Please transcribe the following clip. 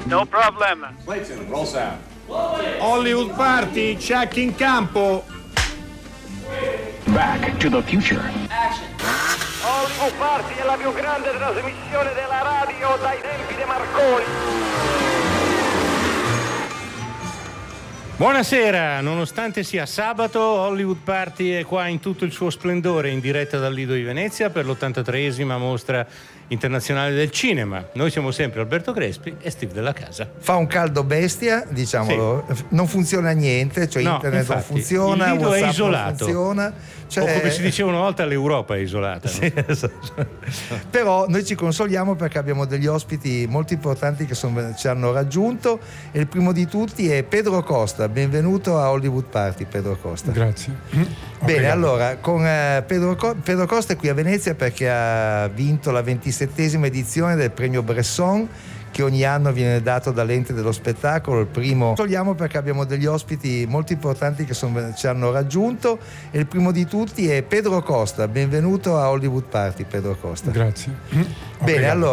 No problem. Clayton, roll sound. Hollywood Party, check in campo. Back to the Future. Hollywood Party è la più grande trasmissione della radio dai tempi di Marconi. Buonasera, nonostante sia sabato, Hollywood Party è qua in tutto il suo splendore, in diretta dal Lido di Venezia per l'83esima mostra internazionale del cinema. Noi siamo sempre Alberto Crespi e Steve Della Casa. Fa un caldo bestia, diciamolo, sì. Non funziona niente, cioè no, internet infatti, non funziona, il Lido WhatsApp è isolato. non funziona. Cioè... O come si diceva una volta, l'Europa è isolata. No? Sì, esatto. Però noi ci consoliamo perché abbiamo degli ospiti molto importanti che ci hanno raggiunto e il primo di tutti è Pedro Costa. Benvenuto a Hollywood Party, Pedro Costa. Grazie. Bene, allora, con Pedro Costa è qui a Venezia perché ha vinto la 27esima edizione del premio Bresson, che ogni anno viene dato dall'ente dello spettacolo. Il primo togliamo perché abbiamo degli ospiti molto importanti che ci hanno raggiunto e il primo di tutti è Pedro Costa. Benvenuto a Hollywood Party, Pedro Costa. Grazie. Bene, allora